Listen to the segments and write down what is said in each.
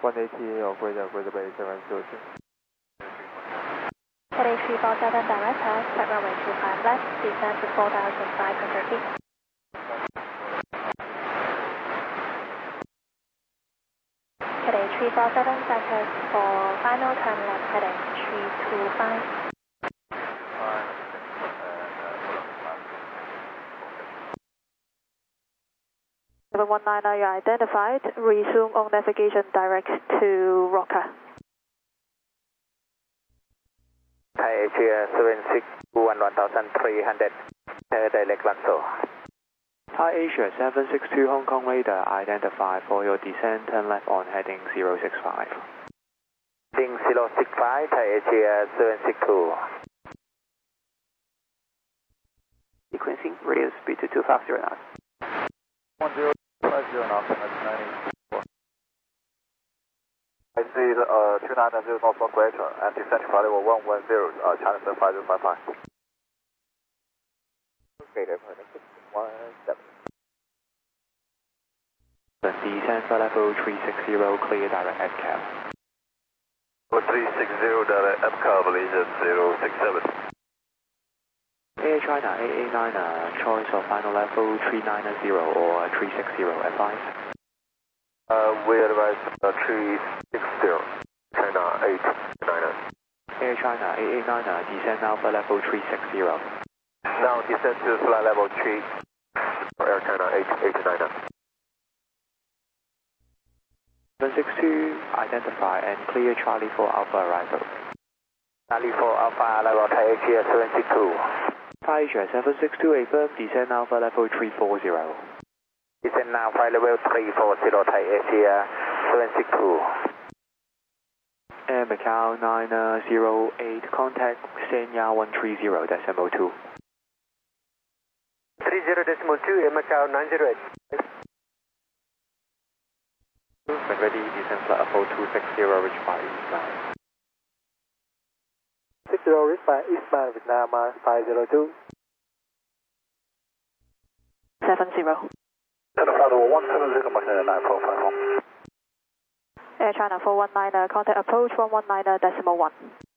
180 of Greater Bay 702. Heading 347 direct pass, set runway 25 left, descend to 4,500 feet. Heading 347 seconds for final turn left, heading 325. Seven 199, you're identified. Resume on navigation direct to Roca. Thai Asia 761 1300, direct Lanzo. Thai Asia 762 Hong Kong radar identified for your descent, turn left on heading 065. Heading 065, Thai Asia 762. Sequencing, radio speed to 250 knots. 1050 knots, that's 94. I see 290 northbound Greater and descent flight level 110, China 5055. Greater 617. Descent for level 360, clear direct FCAL. 360 direct FCAL, Malaysia 067. Air China 889, choice of final level 390 or 360, advise. We advise 360, China 889. Air China 889, descend now for level 360. Now descend to flight level 3, Air China 889. 762, identify and clear Charlie 4 Alpha arrival. Charlie 4 Alpha, level Thai Asia 762. Thai Asia 762, affirm, descend now for level 340. Descend now, flight level 340, Thai Asia 762. Air Macau 908, contact Senya 130.2. 30.2, Air Macau 908. When ready, descend flight level 260, reach by eastbound. 60 reach by eastbound Vietnam 502. 70. Flight level 170, Martin 9454. Air China 419, contact approach 119.1.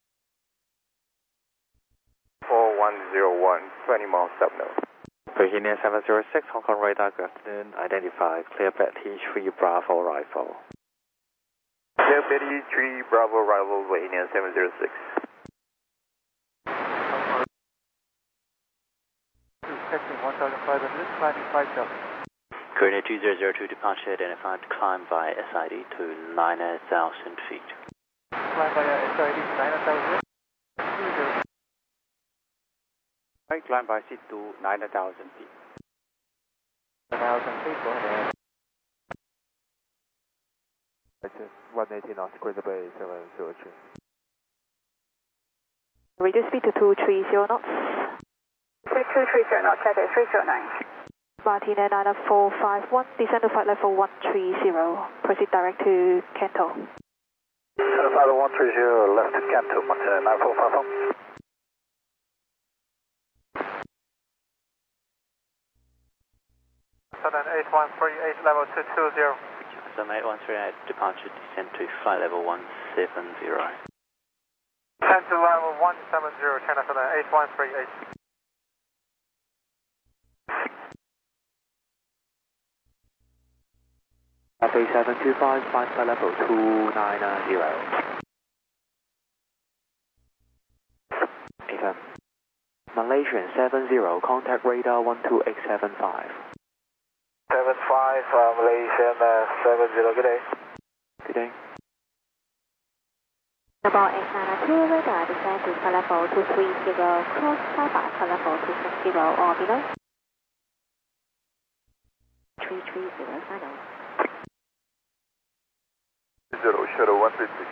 4101, 20 miles up now. Virginia 706, Hong Kong radar, good afternoon, identified, clear Betty 3 Bravo arrival. Clear Betty 3 Bravo arrival, Virginia 706. Testing 1500, climbing 57. Coordinate 2002, departure identified, climb by SID to 9,000 feet. Climb by SID 9,000. Right, climb by seat to 9,000 feet. 9,000 feet, go ahead. 180 knots, Greater Bay 702. Reduce speed to 230 knots. 230 knots, check it, 309. Martina 9451, descend to flight level 130. Proceed direct to Kanto. Flight level 130, left to Kanto, Martina 9451. Southern 8138, level 220. Southern 8138, departure descend to flight level 170. Descend to level 170, China Southern 8138. Bay 725, climb flight level 290. Affirm. Malaysian 70, contact radar 12875. 75, Malaysian 70, good day. Good day. Double 892, radar descend to flight level 230, cross flyby flight level 260 or below. 330 final. 0, Shadow 136.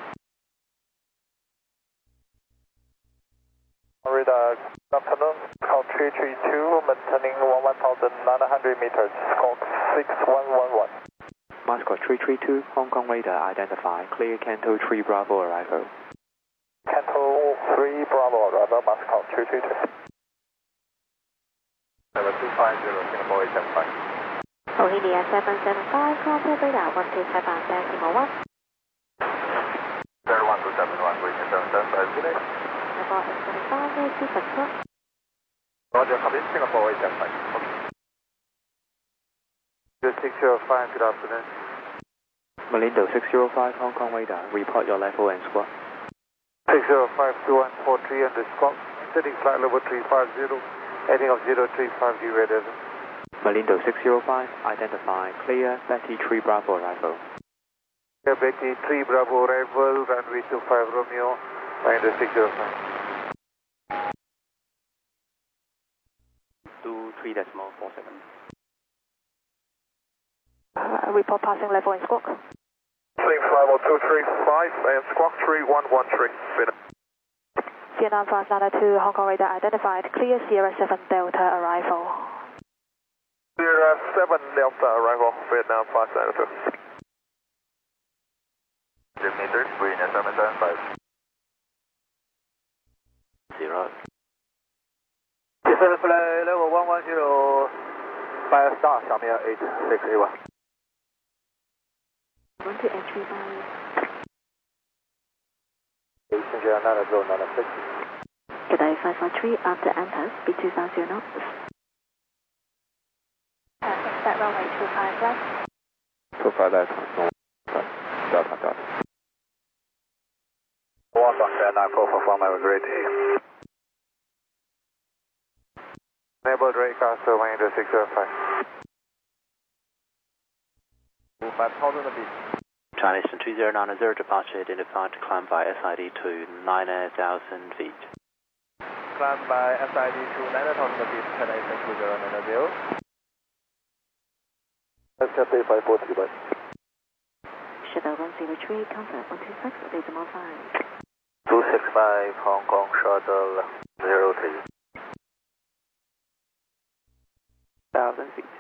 Radar, good afternoon, count 332, maintaining 1,900 meters, squawk 6111. Mascot 332, Hong Kong radar identified, clear Kanto 3 Bravo arrival. Kanto 3 Bravo arrival, Mascot 332. 7250, Singapore 875. Bohemia 775, contact radar 127.1. Foxtrot. Roger, copy. Singapore 875. Okay. 605, good afternoon. Malindo 605, Hong Kong radar. Report your level and squawk. 605-2143 and the squawk. Setting flight level 350. Heading of 0350 radar. Malindo 605, identify. Clear, Betty 3 Bravo arrival. Yeah, Betty 3 Bravo arrival, runway 25 Romeo, Malindo 605. 23.47. Report passing level and squawk. Setting flight level 235 and squawk 3113. Vietnam 592, Hong Kong radar identified. Clear Sierra 7 Delta arrival. Sierra 7 Delta arrival, Vietnam 592. Meters, Green 775. 0. Descent flight level 110, 5 star, 下面8681。 1 to entry by. Passenger 9096. G'day 553, after Antas, speed 2000 knots. Expect runway 25 left. 25 left, no, Delta, Delta. 1 Bangkok 944 from my ready. Enable Raycaster 10605. 5,000 a bit. China Eastern 3090, departure identified, climb by SID to 9,000 feet. Climb by SID to 9,000 feet, China Eastern 2090. SFA 543 by. Shadow 103, contact 126, decimal 5. 265 Hong Kong Shuttle 03. 1,000 feet.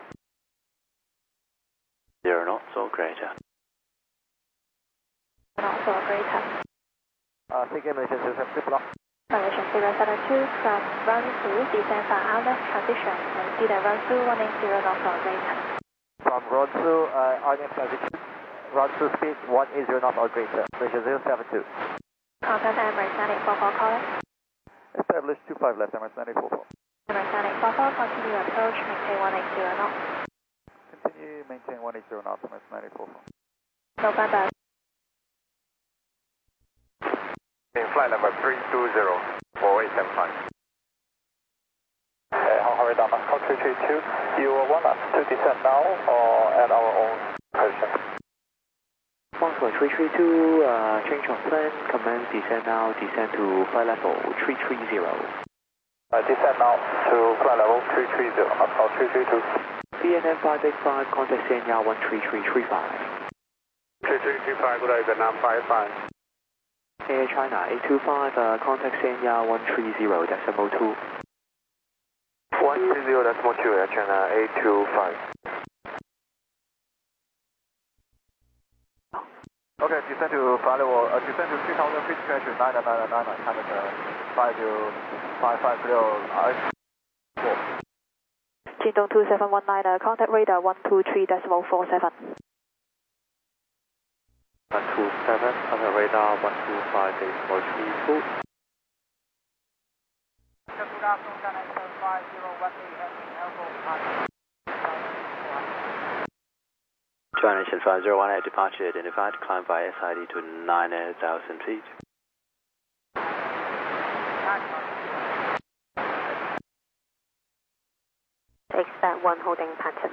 0 knots or greater. Not so greater. Taking Malaysian system deploy. Malaysian 072 from run through descent for outlet transition and speed at run through 180 knots or greater. From run through audience transition, run through speed 180 knots or greater. Malaysian 072. Contact Emirates 9844 calling. Establish 25 left, Emirates 9844. Emirates 9844, continue approach, maintain 180 knots. Continue, maintain 180 knots, Emirates 9844. November. In flight number 320, 4875. Hong Kong radar, Moscow 332. You want us to descend now or at our own position? Moscow 332, change of plan, commence descent now, descend to flight level 330. Descend now to flight level 330, Moscow 332. VNM 585, contact Sanya 13335. 3335, good day, Vietnam 55. Air China 825, contact Sanya 130.2. 130.2, Air China 825. Okay, descend to flight level, descend to 3,000 feet, crash to 9999, Canada 550, Jingdong 2719, contact radar 123.47. 127, contact radar 125.32. China Eastern 5018, departure identified, climb by SID to 9,000 feet. Expect 1 holding pattern.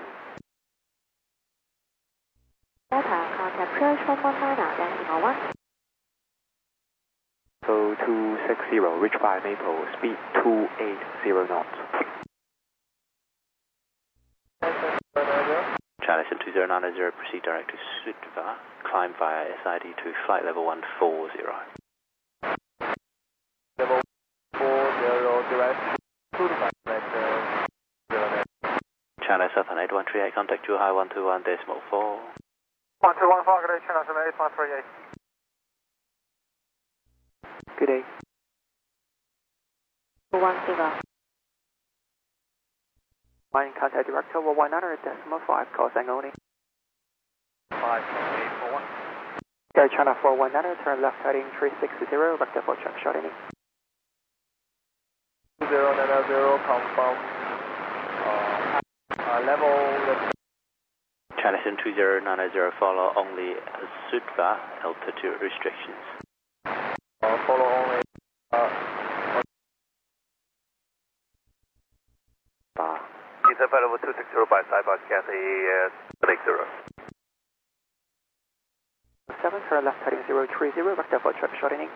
Delta, contact approach 119, decimal 1. So 260, reach by Maple, speed 280 knots. China Eastern 2090, proceed direct to Sudva, climb via SID to flight level 140. Level 40, direct to the China Southern 8138, contact Zhuhai 121.4. 1214, good day, China 8138. Good day. 10. Line contact director 119.5, call sign only. 5841. Air China 419, turn left heading 360, vector for check short ending. 2090 confirm level. China 2090 follow only Sudva altitude restrictions. Follow only. It's a level 260 by Saiba Cathay 0. 7 for left heading 030, vector for trip shortening.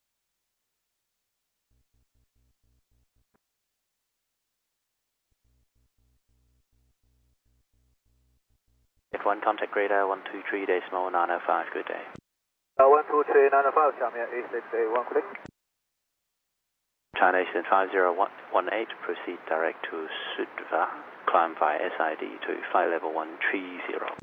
F1 contact radar 123.905, good day. 123.905, Xiamen 8681, click. China Eastern 5018, proceed direct to Sudva, climb via SID to flight level 130.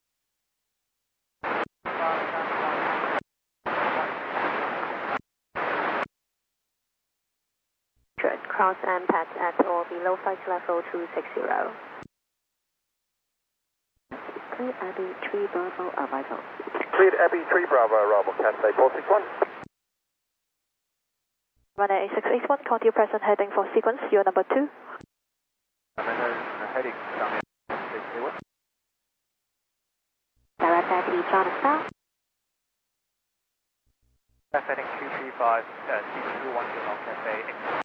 Cross MPAT at or below flight level 260. Clear Abbey 3 Bravo arrival. Cleared Abbey 3 Bravo arrival, Cathay 461. Runway 8681, continue present heading for sequence, you're number 2. Heading Xiamen 681. Direct at the John South. Left heading 235, C210 Cathay.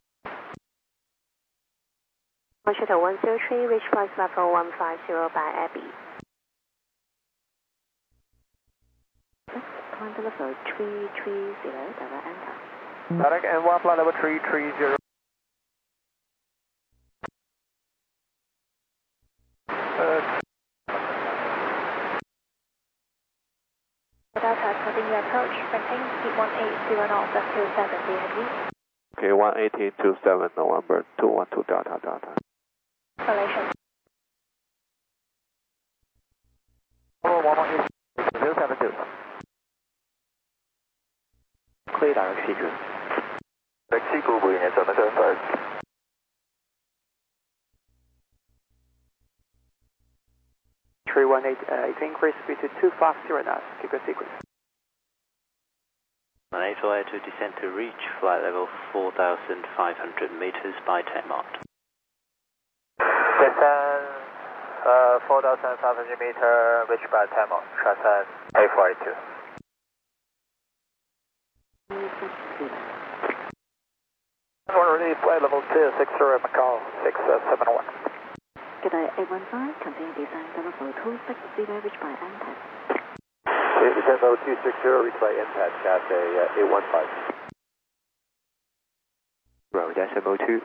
Shuttle 103, reach flight level 150 by Abbey. Climb to level 330, direct enter. Direct N1 flight level 330. Delta, continue approach, maintain speed 1800 knots at 27 DNV. Okay, 18027 November 212 Delta. Relation. 072. Clear direct sequence. Direct sequence, we have 775. 318, increase speed to 250 knots, keep your sequence. 1808 to descend to reach flight level 4,500 meters by 10 Mach. Descend 4,500 meter, reach by 10 Mach, transcend A482. Already flight level 260 Macau 671. Good day, 815, continue descend to level 260, reach by MPAT. Descend level 260, reach by MPAT, Cathay 815. Row decimal 2.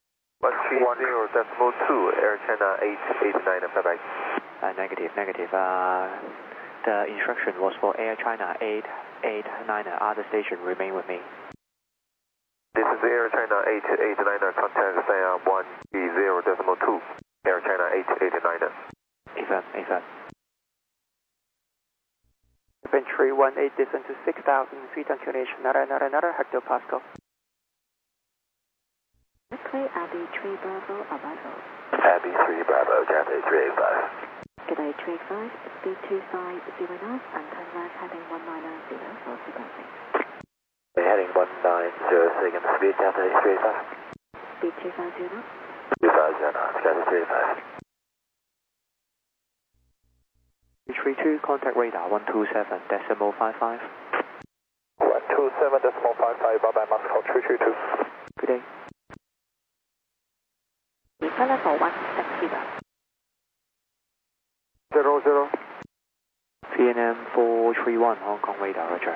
130.2, Air China 889, bye-bye. Negative. The instruction was for Air China 889, other station remain with me. This is Air China 889, contact Siam 130.2, Air China 889. Affirm. Infantry 18, descend to 6,000 feet inclination, another hectopascal. Clear Abbey 3 Bravo arrival. Abbey 3 Bravo, Cathay 385. Good day, 385, speed 250 knots, and turn left heading 1990 for sequencing. Heading 1906, speed Cathay 385. Speed 250 knots. 250 knots, Cathay 385. 332, contact radar 127.55. 127.55, bye-bye, Moscow 332. Good day. Flight level 160. 00. PNM 431, Hong Kong radar, roger.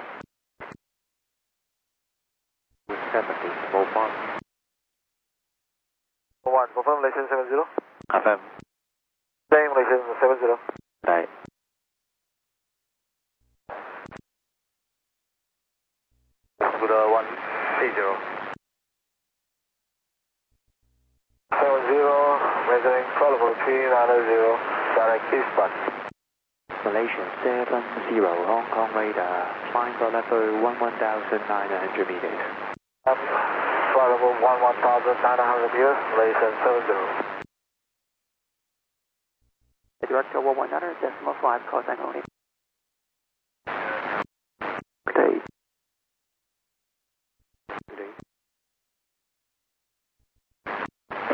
70, move on. 1, confirm Malaysian 70. Affirm. Same Malaysian 70. Right. Good 180. 70, measuring level 390, direct eastbound. Malaysian 70, Hong Kong radar, flying for level 11,900 meters. Flight level 11,900 meters, Malaysian 70. Director 119.5, call sign only. Good day.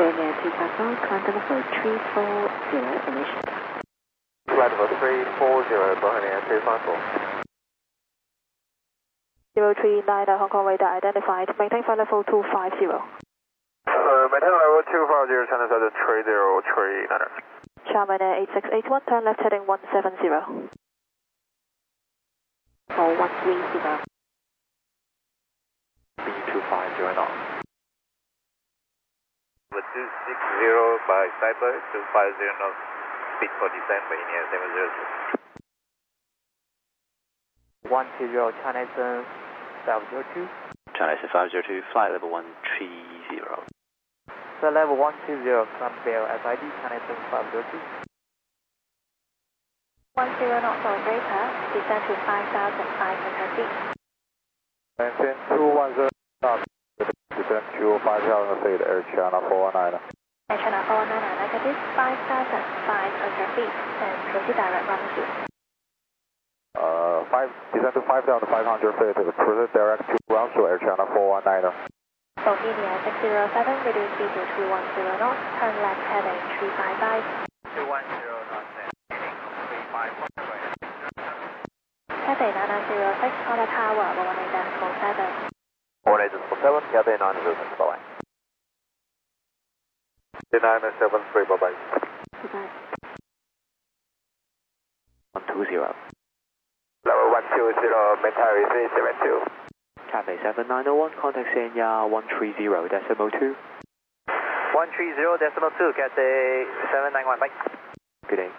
Romeo 254, climb to level 340, finish. Flight level 340, Bohemia 254. 039 Hong Kong radar identified. Maintain flight level 250. Maintain level 250, China Southern 3039. Charman Air 8681, turn left heading 170. Or 130. B250 knots. 260 by Cyber, 250 knots, speed for descent, Bohemia 702. 120, China Eastern 502. China Eastern 502, flight level 130. So level 120, climb Bell SID, China Eastern 502. 10 knots or greater, descend to 5,500 feet. Maintain 210 knots, descend to 5,000 feet, Air China 419. Air China 419 negative, 5,500 feet, and proceed direct runway 2. Descend to 5,500 feet, proceed direct to ground to Air China 419. Bohemia 607, reduce speed to 210 knots, turn left heading 355. 210 knots, heading 355. Cathay 9906, on the tower, 118.7. 118.7, Cathay 906, bye-bye. 973, bye-bye. Goodbye. 120. Level 120, Mentari 372. Cathay 7901, contact Sanya 130.2. 130.2, Cathay 791, bye. Good day.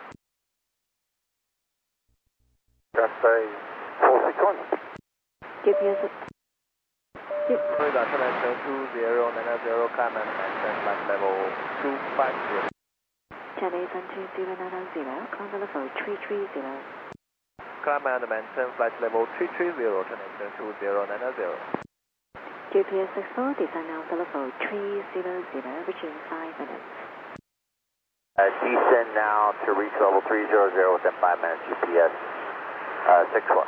Cathay 461. GPS. Florida China 2090, climb and maintain flight level 250. China Eastern 20900, climb to level 330. Climb and maintain flight level 330, China Eastern 2090. GPS 64, descend now to level 300, reaching 5 minutes. Descend now to reach level 300 within 5 minutes, GPS 64.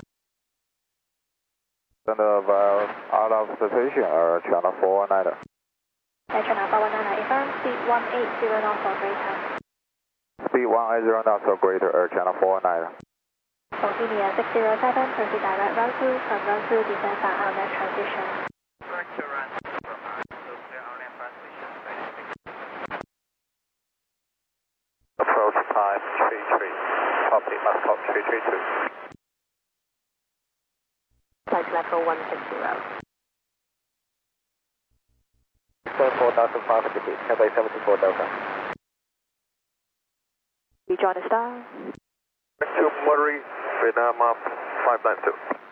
Send out of station, China 419. Air China 419, affirm speed 180 knots or greater. Speed 180 knots or greater, Air China 419. Bohemia 607, proceed direct run 2, from run 2, descend for outlet transition. Correct to run from clear outlet transition. Approach time 33. Copy, must stop 332. Flight level 160. 74,500 feet, Cathay 74 Delta. Rejoin the star. To Murray, Vietnam 592.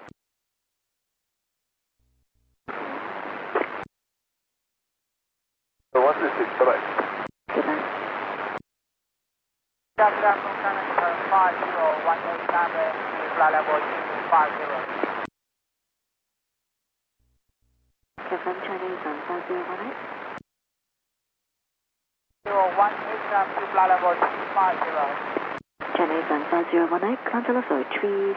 So 126, bye-bye. Goodbye. China 5018, flight level 250. Confirm China Eastern 5018. 018, flight level 250. China Eastern 5018, climb to level 350.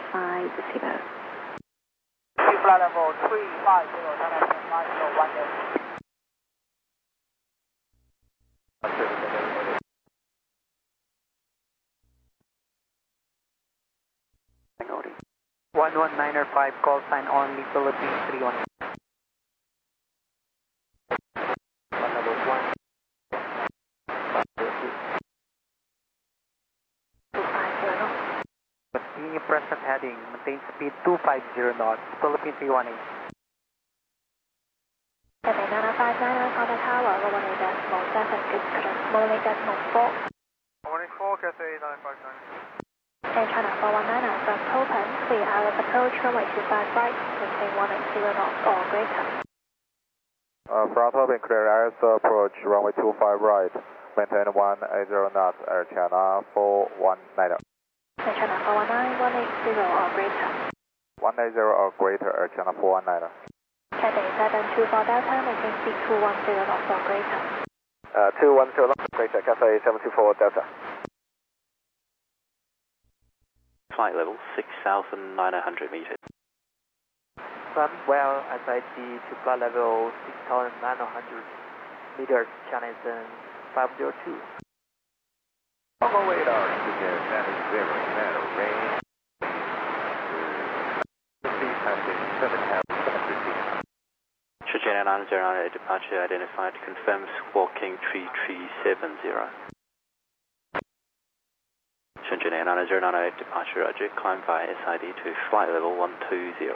Flight level 350, China Eastern 5018. 11905, call sign only, Philippines 31. Level 1. 250 knots. Continue present heading, maintain speed 250 knots, Philippines 318. Cathay 9959, on the tower, 118.7, good credit, 118.4. Morning 4, Cathay 959. Air China 419, front open, clear out of approach, runway 25 right, maintain 180 knots or greater. Front open, clear ISO approach, runway 25 right, maintain 180 knots, Air China 419. Air China 419, 180 or greater. 180 or greater, Air China 419. Cathay 724 Delta, maintain speed 210 knots or greater. 210 knots, greater, Cathay 724 Delta. Flight level 6,900 meters. Climb well, SID to flight level 6,900. meters, China is 502. Hong Kong radar, indicator Channel 0, Channel range. Proceed passing 7 half 750. Shenzhen 909 departure identified, confirms walking 3370. Shenzhen 909 departure, Roger, climb via SID to flight level 120.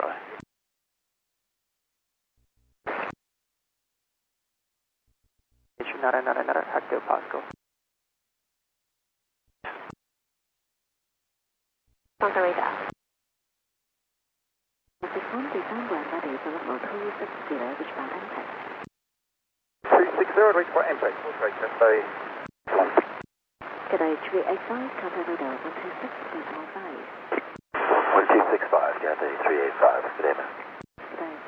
Active Pascal. On the radar. 61 descend runway level 260, reach by impact. 360, reach for impact. Right, Cafe. Good day, 385, contact radar 126.15. 1265, Cathay 385. Good day, ma'am. Good day.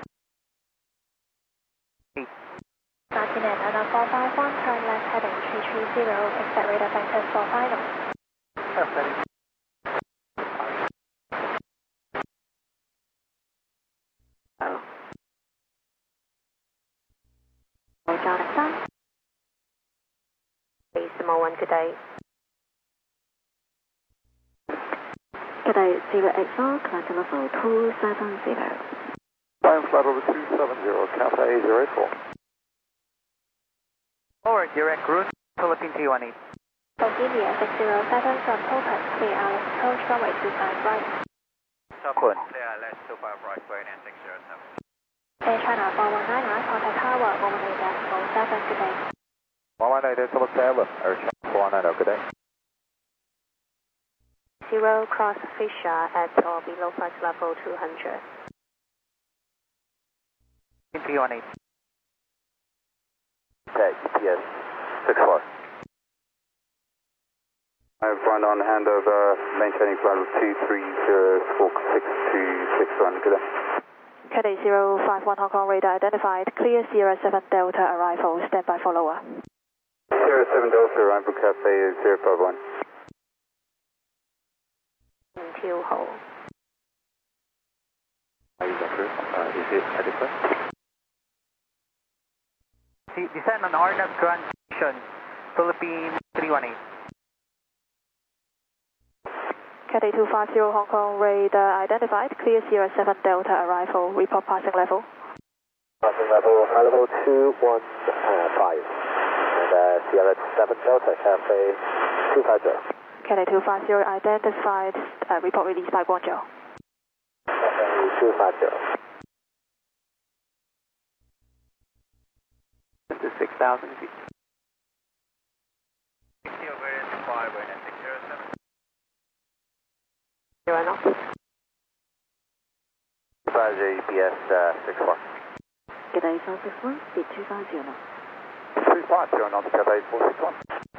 Martinet, Anna 451, turn left heading 330, expect radar vectors for final. Jonathan. Simone 1, good day. Good day, 0XR, climb to level 270. Climb flight over 270, Cathay 084. Forward, direct route, Philippine 318. Bulgaria 607 from Topaz, clear Alice approach runway 25 right. Topaz. Clear, let's 25 right, going in 607. Air China 4199, contact tower 118.7, good day. 118.7, Air China 490, good day. 0 cross Fisher at or below flight level 200. 318. Okay, EPS 64. I have front on handover, maintaining flight of 230, squawk 6261, good day. Cathay 051 Hong Kong radar identified, clear Sierra 7 Delta arrival, stand by for lower. Sierra 7 Delta, arrival Cathay 051. Until hold. Is it adequate? Descend on RNAV Grand Station, Philippine 318. Cathay 250 Hong Kong radar identified, clear Sierra 7 Delta arrival, report passing level. Passing level, high level 215. And Sierra 7 Delta, Cathay 250. Cathay 250 identified, report released by Guangzhou. Cathay 250. 6,000 feet. 60 over 5, going in 607. 0 knots. 50 EPS 64. Good day, 461, speed 250 knots. 350 knots, Cathay 461.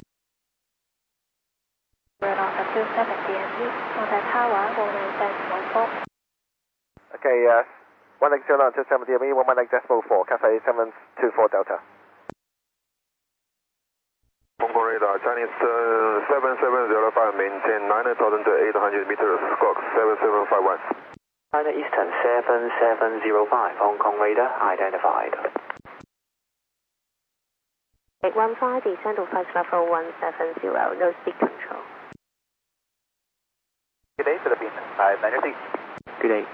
0 knots at 27 DME, contact tower 118.4. Okay, 180 to 7 DME, 118.4, Cathay 724 Delta. Hong Kong radar, Chinese 7705, maintain 9,000 to 800 meters, squawk 7751. China Eastern 7705, Hong Kong radar identified. 815, descend to flight level 170, no speed control. Good day, Philippines 596. Good day.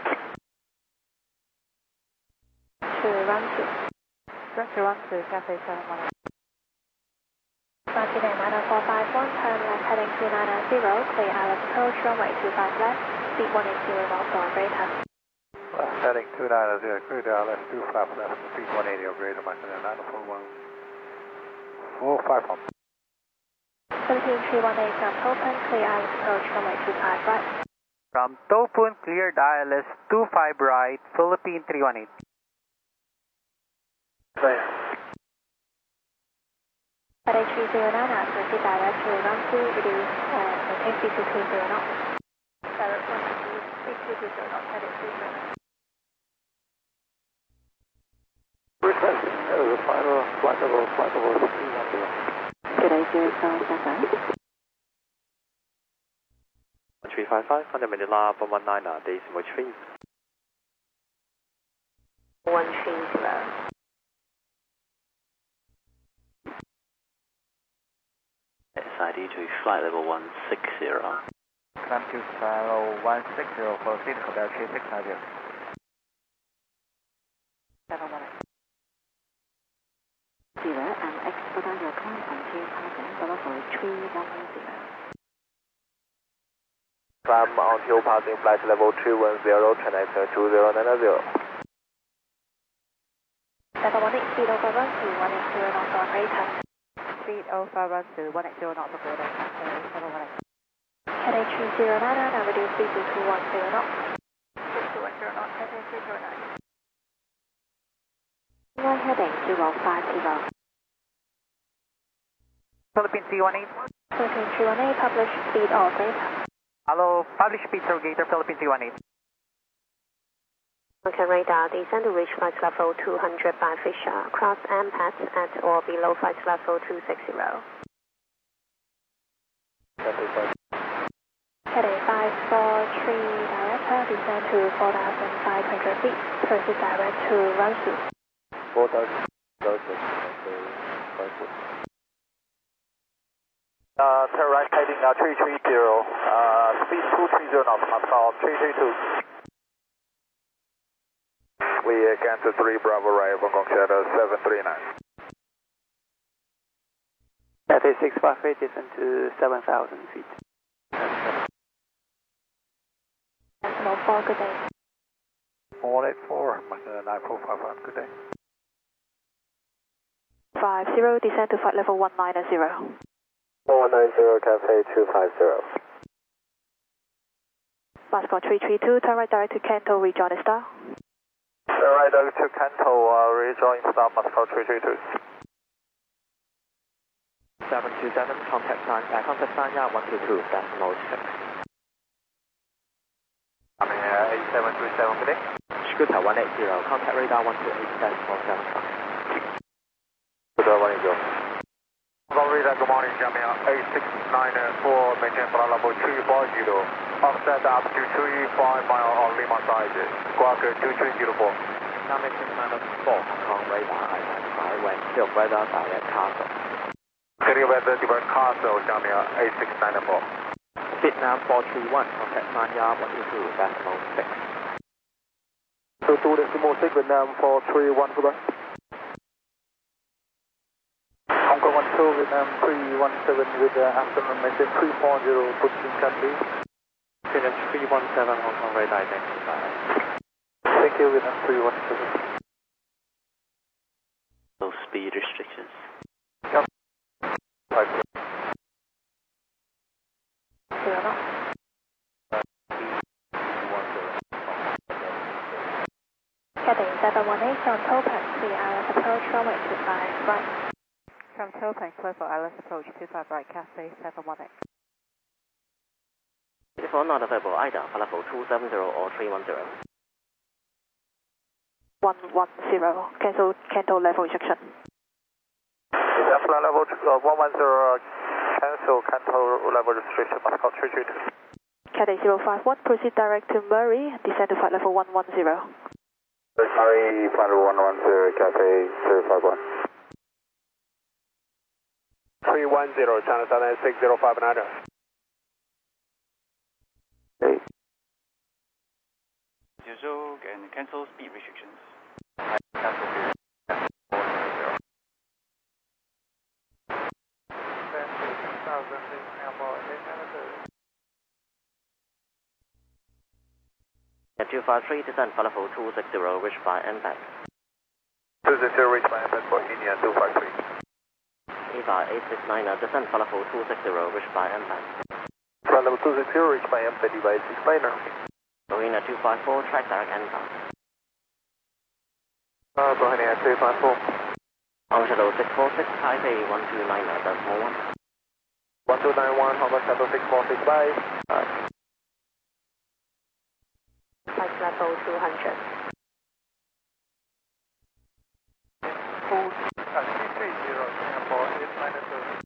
Run to. Director run to Cathay 718. Martinet 90451, turn left heading 2990, clear Alice approach runway 25 left, speed 180 knots on radar. Heading 290, clear down left 2 flap left, speed 180 or greater, Martinet 941. 451. Philippine 318 from Topaz, clear Alice approach runway 25 right. From Topun, cleared ILS 25 right, Philippine 318. Cathay 309, proceed direct to run to reduce maintain speed to 20 knots. Direct run to speed to 20 knots, Cathay 309. Requesting the final flight level 310. Good day, 077. 1355, Honda Manila 119, decimal 3. 130. flight level 160. Climb to flight level 160, proceed Hotel 3690. 718. Zero and expedite your climb until passing the level 310. Climb until passing flight level 310, connect 2090. 718, speed over 1 to 180 knots on radar. Speed over 1 to 180 knots of radar. 718. Heading 3099 and reduce speed to 210 knots. 210 knots, heading 309. Right heading 050. Philippine 318. Philippine 318, publish speed of radar. Hello, publish speed Gator Philippine 318. Okay, radar, descend to reach flight level 200 by Fisher. Cross MPAS at or below flight level 260. Heading 543 director, descend to 4,500 feet. Proceed direct to Ransu. 4,000. Turn right heading 330, speed 230 knots, Moscow 332. We cancel 3 Bravo right, Hong Kong Shadow 739. Cathay 658, descend to 7,000 feet. Decimal 4, good day. 484, 9451, good day. 50, descend to flight level 190. 190, Cathay 250. Moscow 332, turn right direct to Kanto, rejoin the star. Turn right direct to Kanto, rejoin star, Moscow 332. 727, contact sign yard 122, decimal 6. 8737, good day. Scooter 180, contact radar 128, decimal 75. Scooter 180. Radar, good morning, Jamia 8694, maintain flight level 340, offset up to 35 mile on Lima side, squawk 2304. Dynamic 694, Hong Kong radar, identify when field weather direct castle. Clear weather direct castle, Jamia 8694. Vietnam 431, contact sign yard 122, decimal 6. So 2 decimal 6, Vietnam 431, goodbye. Hong Kong 12, Vietnam 317 with afternoon message 340, pushing country. Vietnam 317, Hong Kong radar identified. Thank you, Vietnam 317. No speed restrictions. Yep. 0 knots. Heading 718 from Topaz, 3 hours approach, runway 25 right. From Topaz, clear for ILS approach 25 right, Cathay 718. Before not available either, flight level 270 or 310. 110, cancel Kanto level restriction. Flight level 110, cancel Kanto level restriction, Moscow 332. Cathay 051, proceed direct to Murray, descend to flight level 110. Murray, flight level 110, Cathay 051. 310, China Southern 6059. Zhuzhou and cancel speed restrictions. At 253, descend flight level 260, reached by MPAC. 260, reached by MPAC for India 253. EVA 869, descend flight level 260, reached by MPAC. Flight level 260, reached by MPAC, EVA 869. Marina 254, track direct MPAC. Go ahead and 254. On Shadow 646, Taipei 1299, decimal 1. 1291, Hong Kong Shadow 646, bye. Flight level 200. 330, Singapore 892.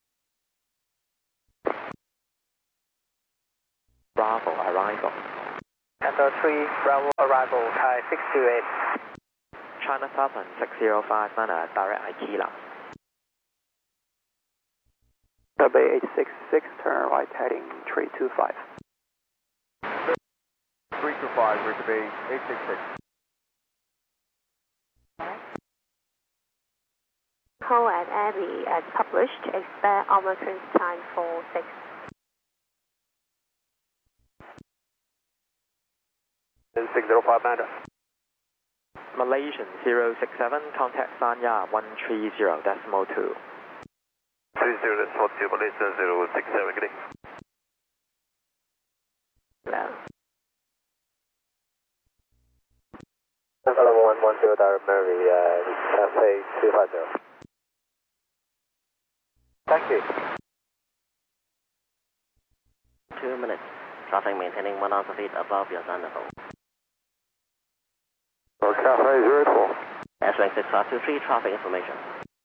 Bravo, arrival. Kanto 3, Bravo arrival, Thai 628. China Southern 605, direct Aikila. Bay 866, turn right heading 325. 325, Greater Bay 866. Call at Abbey as published. Expect onward clearance time for 6. And 6059. Malaysian 067, contact Sanya 130.2. 30.2, Malaysia 067, good day. Hello. Level 110, direct Mary, Cafe 250. Thank you. 2 minutes. Traffic maintaining 1,000 feet above your center phone. Cafe 04. S-Wing 6523, traffic information.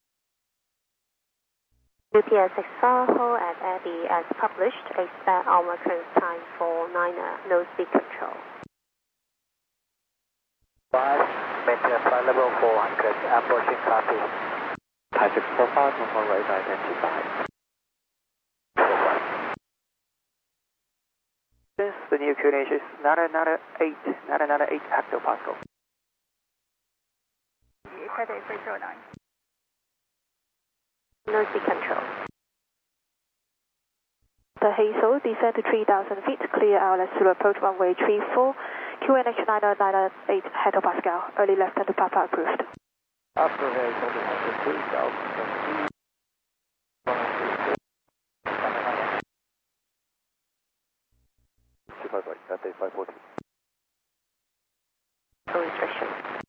UPS 64, hold at Abbey as published. Expect onward clearance time for 9er, no speed control. 5, maintain flight level 400, approaching copy. Thai 645, Hong Kong radar identified. Since the new QNH is 998 hectopascal. Credit 309. No speed control. The Hazel, descend to 3,000 feet, clear ILS to approach runway 34, QNH 998 hectopascal, early left hand to Papa approved. After Hazel, descend to 3,000 feet. Cathay 540. No restriction.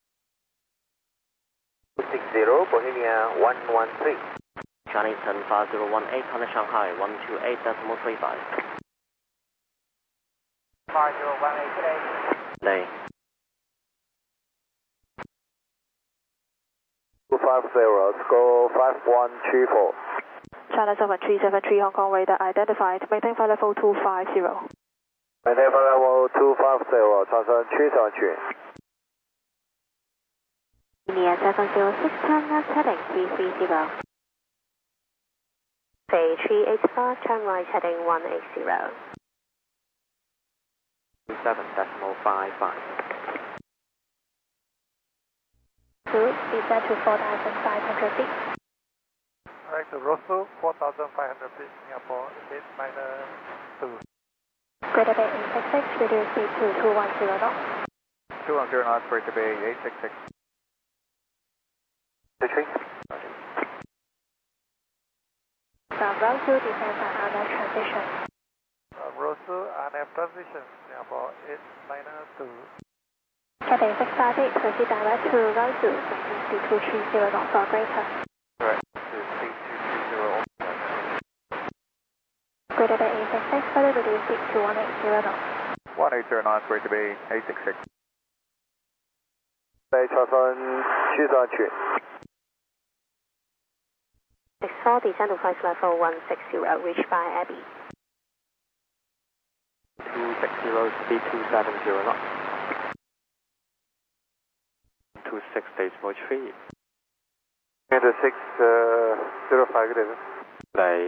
260, Bohemia 113. Chinese 15018, Honda Shanghai 128.35. 5018 today. Day. 250, let's go 5124. China 7373 Hong Kong radar identified, maintain flight level 250. Maintain flight level 250, China 373. India 706, turn left heading 330. Bay 384, turn right heading 180. 7.55. 2, descend to 4,500 feet. Right to Rosso, 4,500 feet, Singapore 892. Greater Bay 866, reduce speed to 210 knots. 210 knots, Greater Bay 866. Retreat. From route 2, descend on RNAV transition. Rosso, RNAV transition, Singapore 892. Cathay 658, proceed direct to route 2, maintain speed 230 knots or greater. Correct. Speed 230. Greater Bay 866, further reduce speed to 180 knots. 180 knots, Greater Bay 866. Bay 773. 64, descend to flight level 160, reached by Abbey. 260, speed 270 knots. 26.3. Into 605, good day. Day.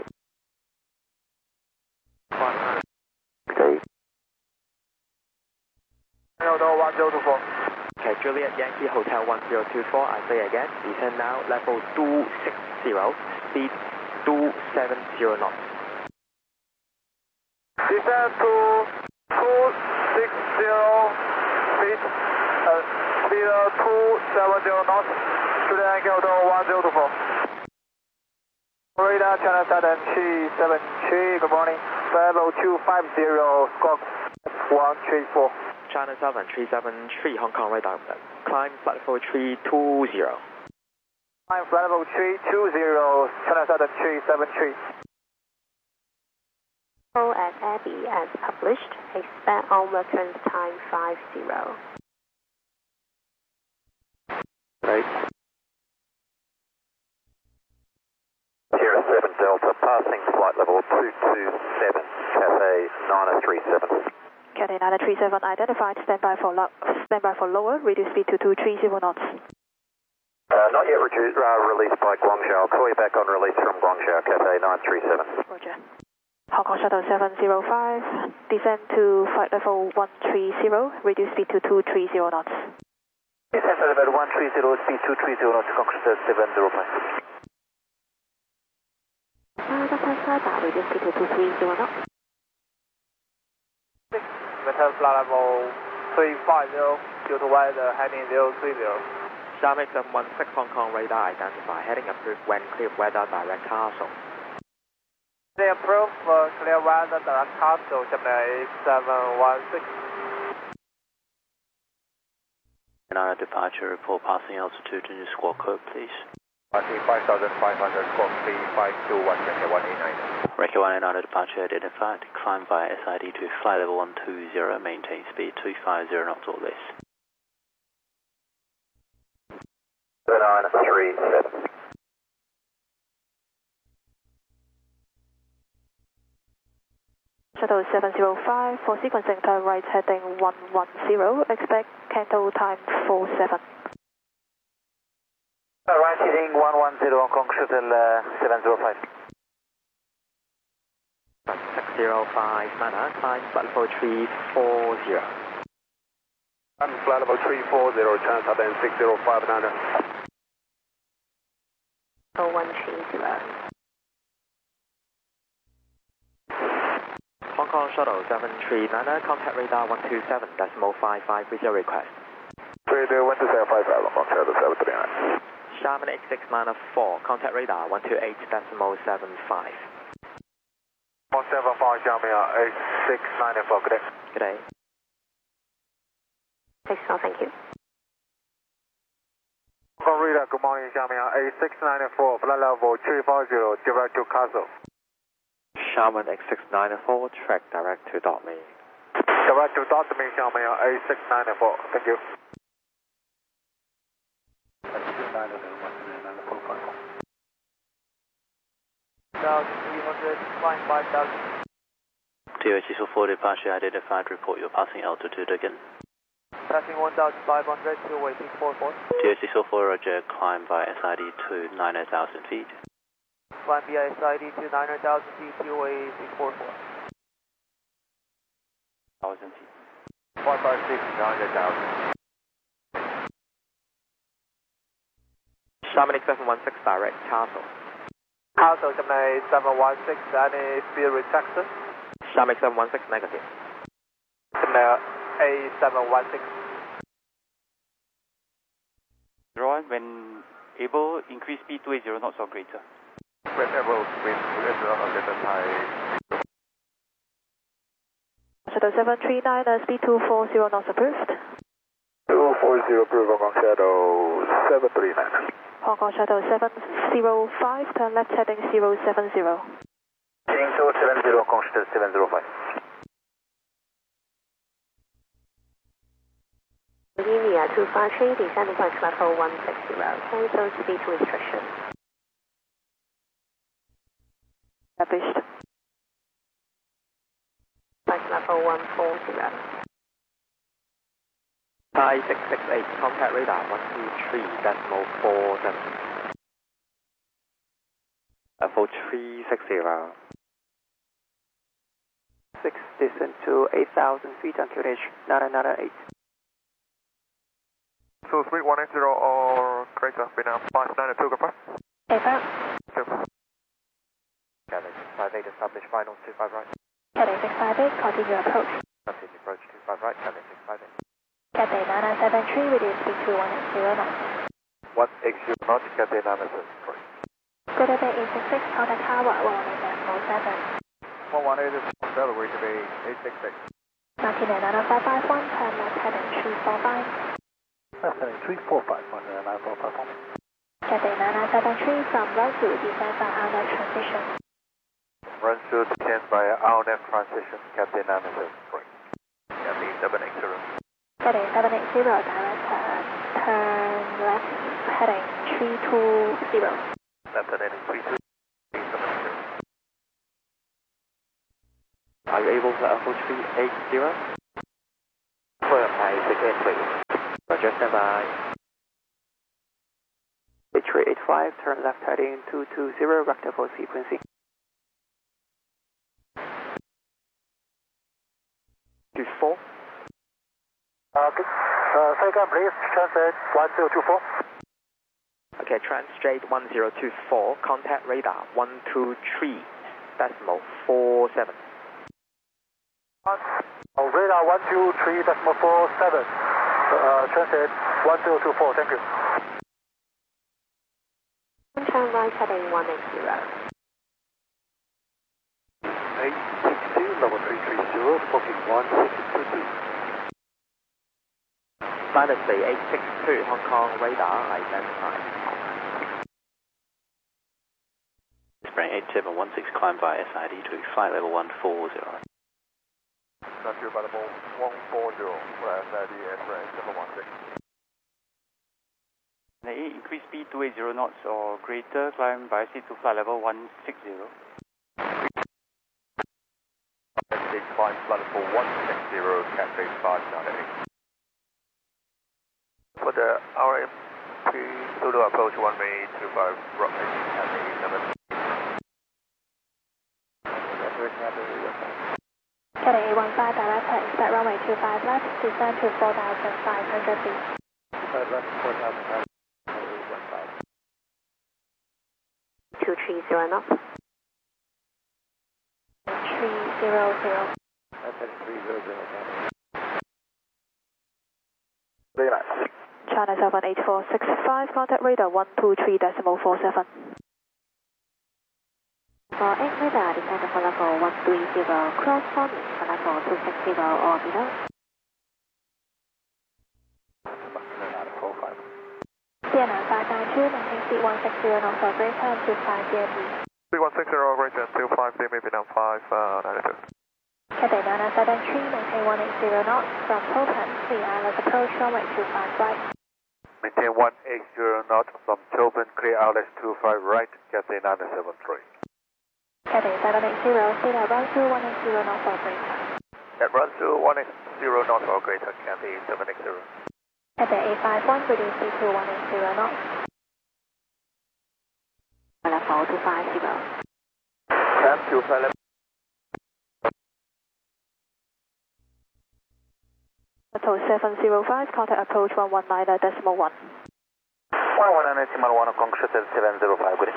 100. Okay. Hello, 1024. Okay, Juliet Yankee Hotel 1024, I say again, descend now, level 260, speed 270 knots. Descend to 260 feet, speed 270 knots, Juliet Yankee Hotel 1024. Radar China Southern 373, good morning, level 250, squawk 134. China 7373 Hong Kong radar, climb flight level 320. Climb flight level 320, China Southern 373. Call at Abbey as published. Expect onward clearance time 50. Right. Sierra 7 Delta, passing flight level 227, Cathay 937. Cathay 937 identified, stand by for lower, reduce speed to 230 knots. Not yet released by Guangzhou. I'll call you back on release from Guangzhou, Cathay 937. Roger. Hong Kong Shuttle 705, descend to flight level 130, reduce speed to 230 knots. Descend flight level 130, speed 230 knots, Hong Kong Shuttle 705. Reduce speed to 230 knots. Maintain flight level 350, due to weather heading 030. Shamix 716 Hong Kong radar identify, heading approved when clear weather direct Castle. They approve clear weather direct Castle, Gemini 716. And our departure report passing altitude and your squawk code, please. 55,500, squawk 3521, Recce 189. Recce 189 departure identified, climb via SID to flight level 120, maintain speed 250 knots or less. 937. Shuttle 705, for sequencing turn right heading 110, expect Canto time 47. Right heading 110, Hong Kong Shuttle 705. 605 Mana, climb flight level 340. Flight level 340, chance up and 605 Niner. 130. Hong Kong Shuttle 739, contact radar 127.5530 request. 12755, Hong Kong Shuttle 739. Xiamen 8694, contact radar 128.75. 175 Xiamen 8694, good day. Good day. Thanks, thank you. Hong Kong radar, good morning, Xiamen 8694, flight level 340, direct to Castle. Xiamen 8694, track direct to Dortmund. Direct to Dortmund, Xiamen 8694, thank you. Now 300, flying 5,000. TH4 departure identified, report your passing altitude again. Passing 1,500 to waiting 44. TH4 Roger, climb via SID to 9,000 feet. Climb via SID to 900,000 feet to waiting 44. 1,000 feet. 156, 900,000. Xiamen 716 direct Castle. Castle Gemini 716, any speed retraction? Xiamen 716 negative. Gemini A716. 01, when able, increase speed to 80 knots or greater. When able, wind to 80 knots or greater, Thai. Shuttle 739, speed 240 knots approved. 240 approved, Hong Kong Shadow 739. Hong Kong Shuttle 705, turn left heading 070. Heading 270, Hong Kong Shuttle 705. India 253, descending flight level 160, cancel speed restriction. Established. Flight level 140. Thai 668, contact radar 123.47. Level 360. 6 descent to 8,000 feet on QNH 998. So speed 180 or greater, Vietnam 592, confirm. Paper. Cathay 658, establish final 25 right. Cathay 658, continue approach. Continue approach 25 right, Cathay 658. Cathay 9973, reduce speed to 180 knots. 180 knots, Cathay 973. Good day 866, contact tower 118.07. 118 is Delaware to be 866. 199551, turn left heading 345. Left heading 345, 945. Cathay 9973, from right to descend by outlet transition. Run through descend via RNF transition, Cathay 973. Cathay 780. Cathay 780, direct turn left heading 320. Left heading 320. Are you able to approach 380? Thai 683. Roger, stand by. 385, turn left heading 220, rectified frequency. 24. Say again, please. Translate 1024. Okay, translate 1024, contact radar 123.47. Radar 123.47. Translate 1024, thank you. Turn right heading 180. 862, level 330, booking 1622. Dynasty 862, Hong Kong radar identified. Spring 8716, climb via SID to flight level 140. Not sure about level 140 for SID at Spring 8716. Increase speed 280 knots or greater, climb via SID to flight level 160. Climb flight level 160, Cathay 598. For the RMP Zulu approach 1-25, runway Cathay 7. Cathay 815, direct head, expect runway 25 left, descend to 4,500 feet. 5 left, 4,500. 230 knots. 300. That's at 300. China 78465, contact radar 123.47. For 8 radar, descend for level 130, cross forming for level 260 or below. CNN 592, maintain speed 160 knots for greater and 25 DME. Speed 160, greater and 25 DME, Vietnam 592. Cathay 973, maintain 180 knots from Topan, clear island approach runway 25 right. Maintain 180 knots from Topan, clear outlets 25 right, Cathay 973. Cathay 780, speed at run through 180 knots or greater. At run through 180 knots or greater, Cathay 780. Cathay 851, reduce speed to 180 knots. Level 250. Cam 25. Total 705, contact approach 119.1. 119.1, concrete 705, good.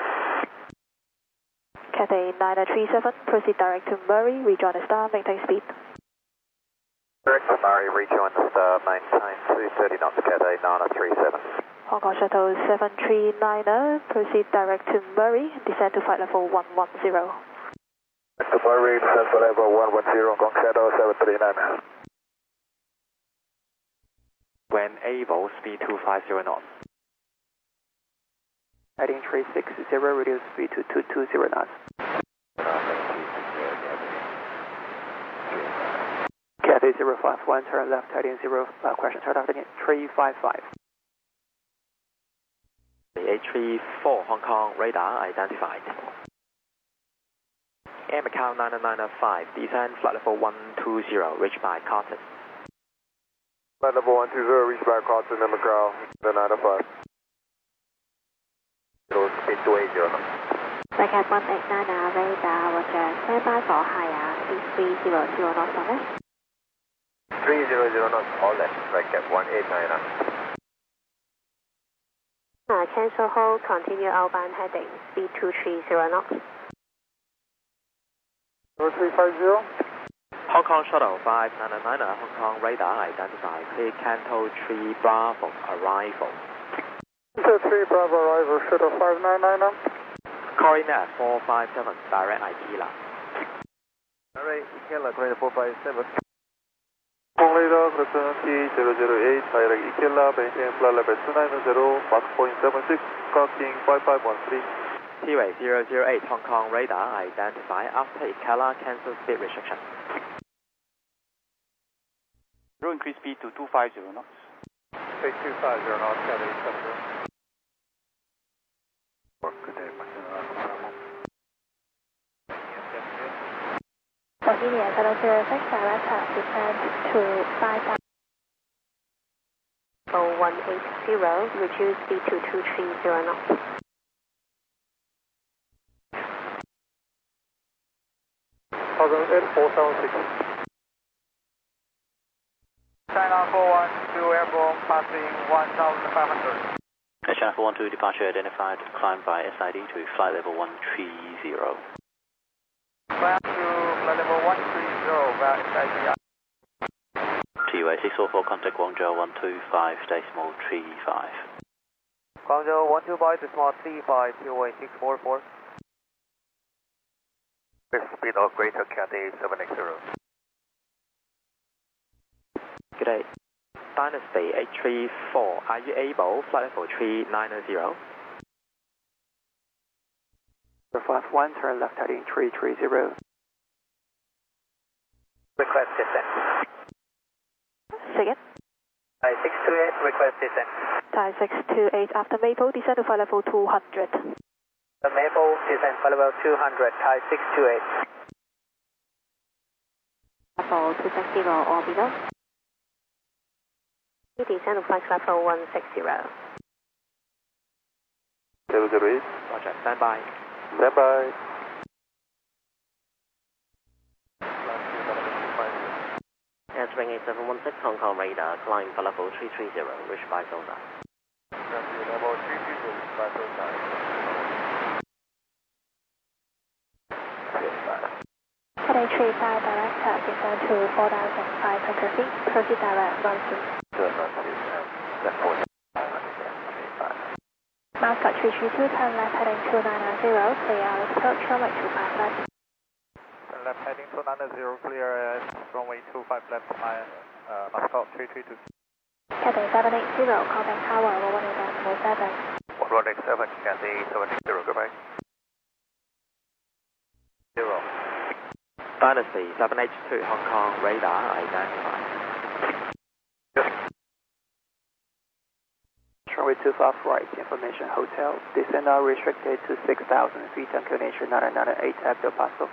Cathay 937, proceed direct to Murray, rejoin the star, maintain speed. Direct to Murray, rejoin the star, maintain 230 knots, Cathay 937. Hong Kong Shuttle 739er, proceed direct to Murray, descend to flight level 110. Direct to Murray, descend to level 110, Hong Kong Shuttle 739er. When able, speed 250 knots. Heading 360, reduce speed to 220 knots. Cathay 051, turn left heading 0, question, turn left heading 355. The 834 Hong Kong radar identified. Air Macau 9905, descend flight level 120, reached by Carton. Flight level 120, reached by Carton and Macau, the 905. Speed 280 knots. Back at 189, radar, Roger, standby for higher, speed 300 knots on left. 300 knots, all left, back at 189. Cancel hold, continue outbound heading, speed 230 knots. 0350. Hong Kong Shuttle 599er, Hong Kong radar identified. Clear Canto 3 Bravo, arrival. 3 Bravo arrival, Shuttle 599er. Corinet 457, direct Ikela. Alright, Ikela, Corinet 457. Radar, T008, direct Ikela, maintain flight level 290, Mach 0.76, costing 5513. T-Way 008, Hong Kong radar identified. After Ikela, cancel speed restriction. Zero increase speed to 250 knots. Take 250 knots, Cathay 70. Bohemia 706, direct head, descend to 5,000. 180, reduce speed to 230 knots. China 412 airborne passing 1,500. China 412 departure identified, climb by SID to flight level 130. Climb to flight level 130 via SID. TUA 644, contact Guangzhou 125.35. Guangzhou 125.35, TUA 644. Speed of greater Cathay 780. Good day. Dynasty 834, are you able, flight level 390? 51, turn left heading 330. Request descent. Second. Thai 628, request descent. Thai 628 after Maple, descend to flight level 200. The Maple, descent flight level 200, Thai 628. Level 260 or below. Descend to flight level 160. 708. Roger, stand by. Stand by. Answering 8716 Hong Kong radar, climb for level 330, reach by Sosa. Level 330, by Sosa. Cathay 35 direct, descend to 4,500 feet, proceed direct, run through. Mount 332, turn left heading 2990, clear Alice approach, runway 25 left. Turn left heading 290, clear as runway 25 left, Mascot 332. Cathay 780, contact tower 118.7. 118.7, Cathay 780, goodbye. 0. Dynasty 782, Hong Kong radar identified. Runway 25 right, information hotel. Descent now restricted to 6,000 feet, inclination 998 Hector Pascal.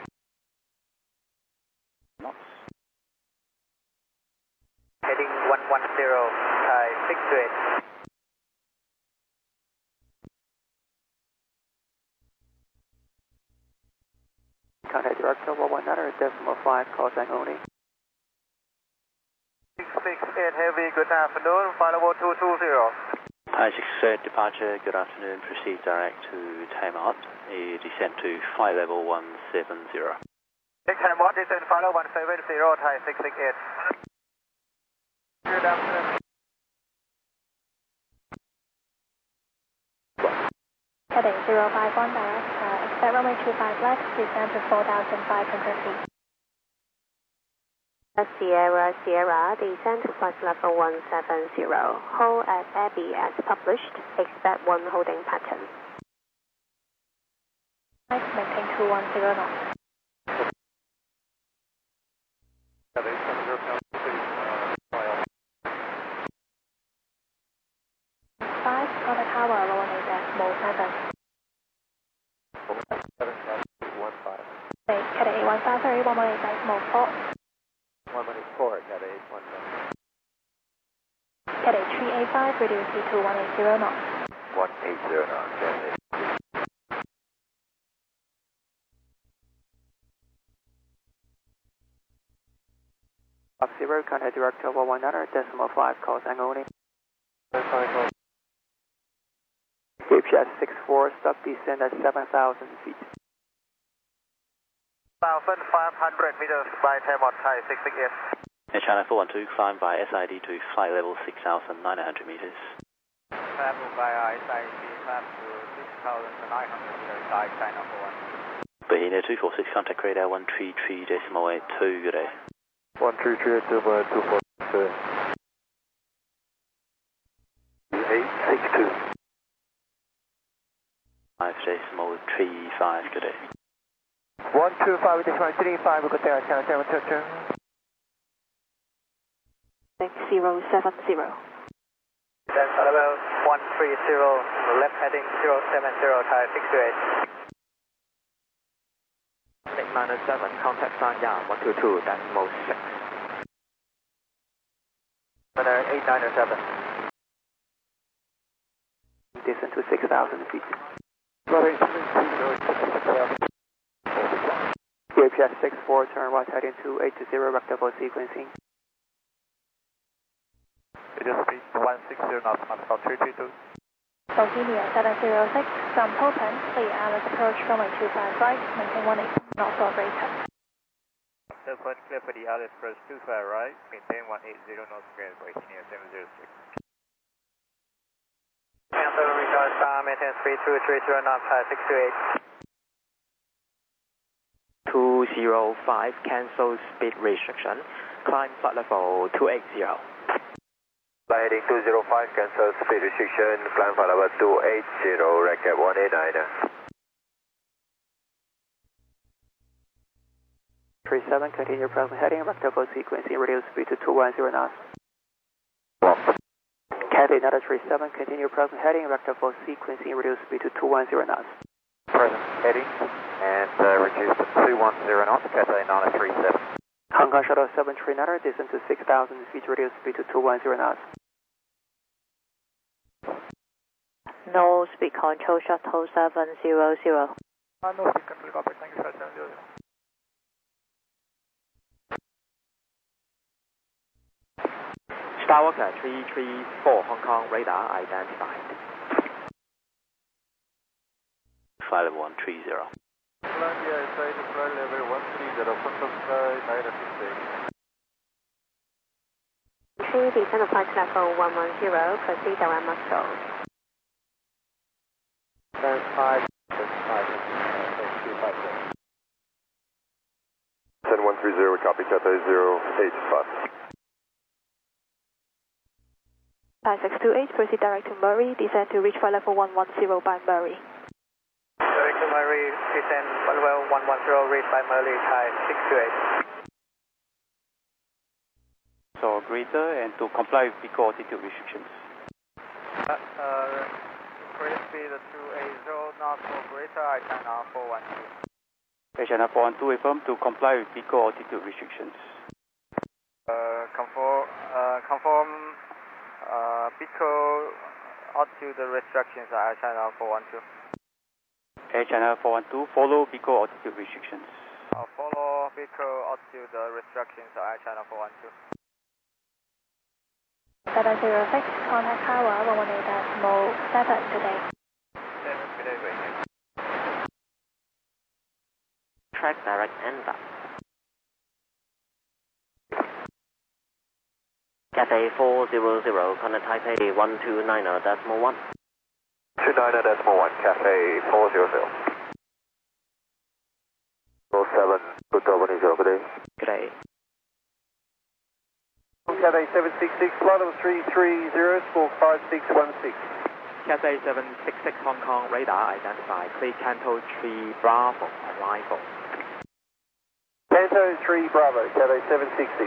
Heading 110, Thai 628. Contact director 119.5, call sign only. 668 Heavy, good afternoon, flight level 220. Thai 668 departure, good afternoon, proceed direct to Taimot, descent to flight level 170. Taimot, descent flight level 170, Thai 668. Good afternoon. Cathay 051 direct, expect runway 25 left, descend to 4,500 feet. Sierra Sierra, descend to flight level 170. Hold at Abbey as published. Expect one holding pattern. Maintain 210 knots. 5, on the tower, lower 8.7. Cathay 815, sorry, 118.4. 114, Cathay 817. Cathay 385, reduce speed to 180 knots. 180 knots, Cathay. Up 0, contact director 119.5, call sign only. GPS 64, stop descend at 7,000 feet. 1,500 meters by Taimot, Thai 668. China 412, climb by SID to flight level 6,900 meters. Climb via SID, climb to 6,900 meters by China 412. Bahina 246, contact radar 133.82, good day. 133.247. 862. 5.35, good day. 125, different 35, good day, China 722. 6070. Then level 130, left heading 070, Thai 628. Nick 907, contact Sanya 122.6. 8907. to 6,000 feet. EAPS 64, turn right heading to 820, rectifiable sequencing. Radio speed 160 knots, Moscow 332. Bohemia 706, from Popen, clear Alice approach runway 25 right, maintain 18 knots or greater. Subsequent clear for the Alice approach 25 right, maintain 180 knots greater, Bohemia 706. Cancel recharge time, maintain speed 230 knots, 628. 205, cancel speed restriction, climb flight level 280. Heading 205, cancel speed restriction, climb flight level 280, record 189. 37, continue present heading, rectifiable sequencing, reduce speed to 210 knots. Cathay Nada 37, continue present heading, rectifiable sequencing, reduce speed to 210 knots. Present heading, and reduce to 210 knots, Cathay Nada 37. Hong Kong Shuttle 739, descend to 6,000 feet, reduce speed to 210 knots. No speed control shuttle 700. No speed control, copy, thank you, 700. Skywalker 334, Hong Kong radar identified. Flight level 130. Columbia side flight level 130, Phantom Sky 963. Descend to flight level 110, proceed around Moscow. Stand 5, 5, 10 130, copy, Cathay 085. 5628, proceed direct to Murray, descend to reach flight level 110 by Murray. Direct to Murray, descend flight level 110, reach by Murray, Thai 628. So greater and to comply with vehicle altitude restrictions. Greater speed 280 knots or greater, I China 412. China 412 affirm to comply with vehicle altitude restrictions. Conform vehicle altitude restrictions, I China 412. Air China 412, follow vehicle altitude restrictions. Follow vehicle altitude restrictions, I China 412. 706, contact tower 118.7 today. 7 today, wait. Track direct and up. Cathay 400, contact Taipei 129.1. 29.1, Cathay 400. 07, good job, 180, good day. Good day. Cathay 766, flight level 330, squawk 5616. Cathay 766, Hong Kong radar identified. Clear Canto 3 Bravo, arrival. Canto 3 Bravo, Cathay 766.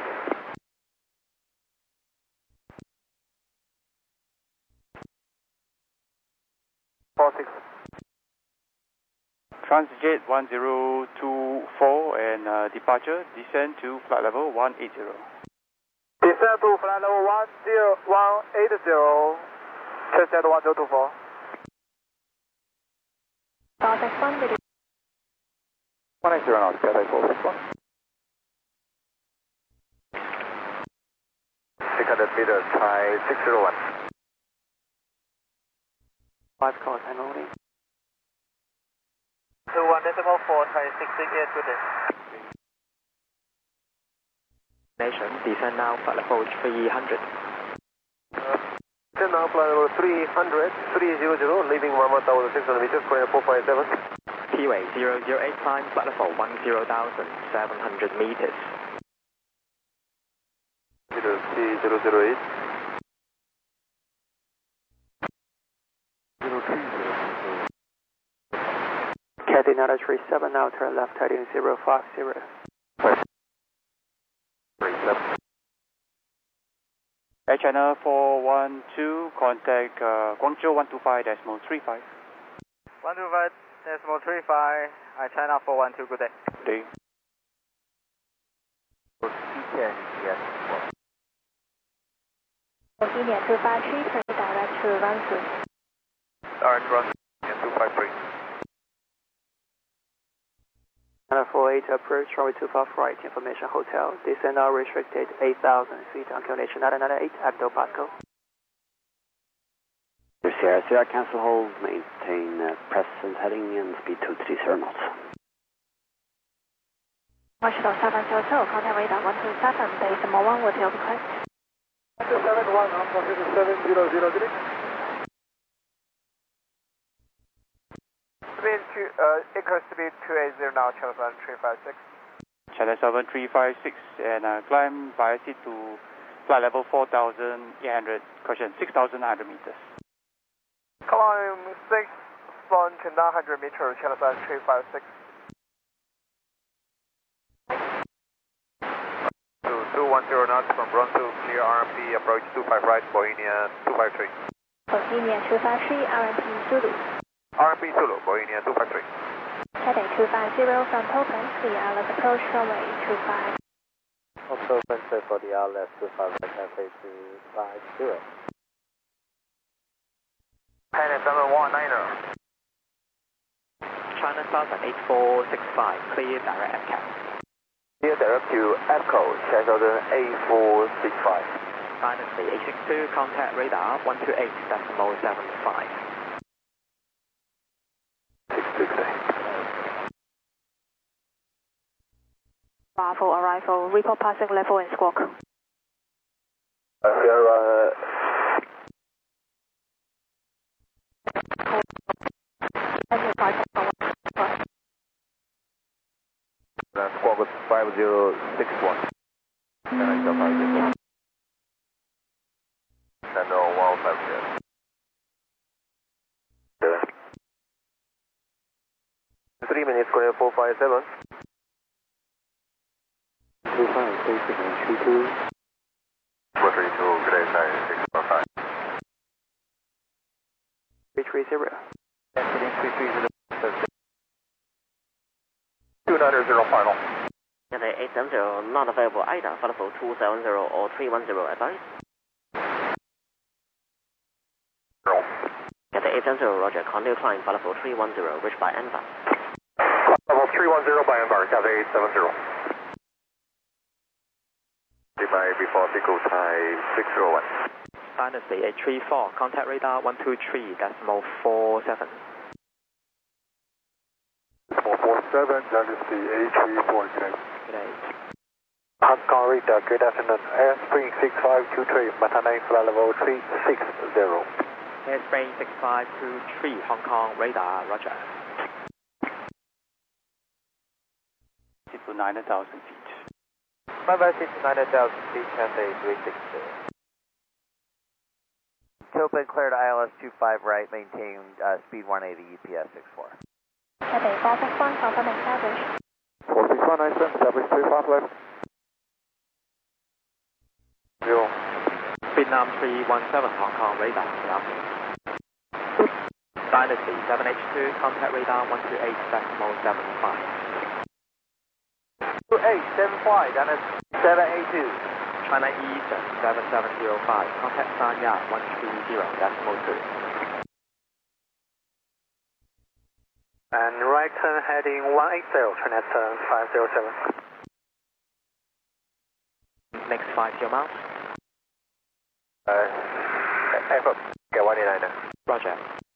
Transjet 1024 and departure, descend to flight level 180. Descend to flight level 180, Transjet 1024. 461, video. 180 knots, Cathay 461. 600 meters, Thai 601. 5 calls, I'm only. 21.4, Thai 668, good day. Nation, descend now, flight level 300. Descend now, flight level 300, 300, leaving 11,600 meters, 457. T-way 008, climb flight level 10,700 meters. 008. Cathay Nada 37, now turn left heading 050. 37. Air China 412, contact Guangzhou 125.35. 125.35, I China 412, good day. Good day. Bohemia 253, proceed direct to Wanzhou. Orange run 253. 948 approach, runway 25 right, information hotel. Descend now restricted 8,000 feet on QNH 998, Abdo Pasco. Sierra Sierra, cancel hold, maintain present heading and speed 230 knots. Marshall 702, contact radar 127, decimal 1 with your request. 71, Alpha 7003. Speed increase speed 280 now, channel 7356. Channel 7356 and climb via seat to flight level 4,800, correction, 6,900 meters. Climb 6 fun to 900 meters, channel 7356. 210 knots from Bronzo, clear RMP, approach 25 right, Bohemia 253. Bohemia 253, RMP Zulu. RMP Zulu, Bohemia 253. Heading 250 from Token, clear outlet approach runway 25. Also clear for the outlet 25 right, cafe 250. Panic 719er. China Southern 8465, clear direct APCAP. Clear direct to Echo, China Southern 8465. Dynasty 862, contact radar 128.75. 668. Bravo arrival, report passing level in squawk. Sierra. Squawk with 5061. And 150. 3 minutes, clear 457. 2536 432, good day, sign 645. 330. Heading 330. 290 final. Cathay 870, not available either, flight level 270 or 310 advice. Cathay 870, roger, continue climb, flight level 310, reached by Envar. Level 310 by Envar, Cathay 870. By before Pico Thai 601. Dynasty 834, contact radar 123.47. 447, Dynasty 834, good day. Good day. Hong Kong radar, good afternoon. Airspring 6523, Matanay flight level 360. Airspring 6523, Hong Kong radar, roger. Seat to 9,000 feet. 9,000 feet, Cathay 360. Open cleared ILS 25 right, maintain speed 180, EPS 64. Cathay 461, confirm established. 461, nice one, establish 35 left. 0. Vietnam 317, Hong Kong radar, good afternoon. Dynasty 7H2, contact radar 128.75. 2875, Dynasty 782. China Eastern 7705, contact Sanya 130.2. And right turn heading 180, China turn 507. Next 5 miles. Okay, 189. Roger.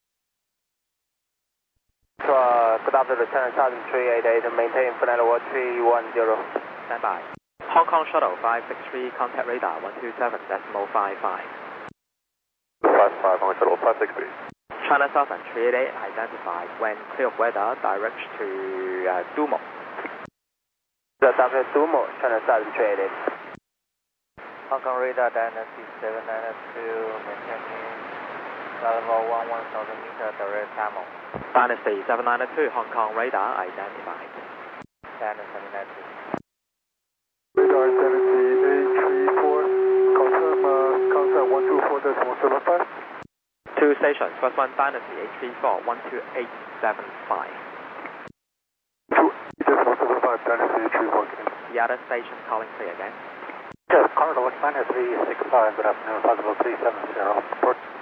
So, good afternoon, China Southern 388, maintain flight level 310. Stand by. Hong Kong Shuttle 563, contact radar 127.55. 55, Hong Kong Shuttle 563. China Southern 388, identified when clear of weather, direct to Dumo. Good afternoon, Dumo, China Southern 388. Hong Kong radar, Dynasty 792, maintaining level 11,000 meters, direct Tamil. Dynasty 792, Hong Kong radar, identified. Dynasty 792. Radar Dynasty 834, confirm 124.75. 2 stations, first one Dynasty 834, 128.75. 2.75, Dynasty 834. The other station calling clear again. Yes, Carnival China 365, good afternoon, possible 370.